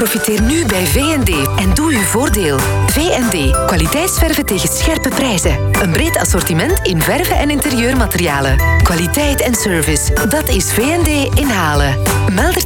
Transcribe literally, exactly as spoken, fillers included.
Profiteer nu bij V en D en doe uw voordeel. V en D. Kwaliteitsverven tegen scherpe prijzen. Een breed assortiment in verven en interieurmaterialen. Kwaliteit en service. Dat is V en D in Halen. Meld er